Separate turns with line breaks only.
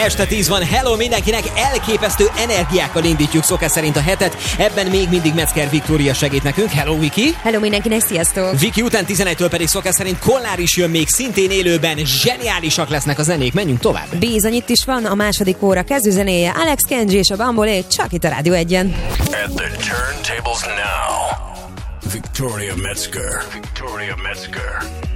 este 10 van. Hello mindenkinek, elképesztő energiákkal indítjuk szokás szerint a hetet. Ebben még mindig Metzger Viktória segít nekünk. Hello Viki!
Hello mindenkinek, sziasztok!
Viki után 11-től pedig szokás szerint Kollár is jön még, szintén élőben. Zseniálisak lesznek a zenék, menjünk tovább.
Bizony, itt is van a második óra kezdőzenéje, Alex Kenji és a Bambolé, csak itt a Rádió 1-en.
At the turntables now, Victoria Metzger. Victoria Metzger.